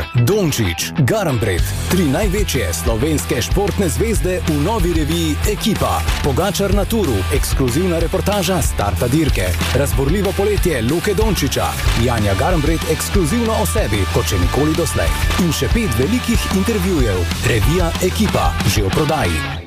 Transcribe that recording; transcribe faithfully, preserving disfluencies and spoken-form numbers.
Dončić, Garnbret, tri največje slovenske športne zvezde v novi reviji Ekipa. Pogačar na turu, ekskluzivna reportaža starta dirke. Razborljivo poletje Luke Dončića. Janja Garnbret ekskluzivno o sebi, kot še nikoli doslej. In še pet velikih intervjujev. Revija Ekipa, že v prodaji.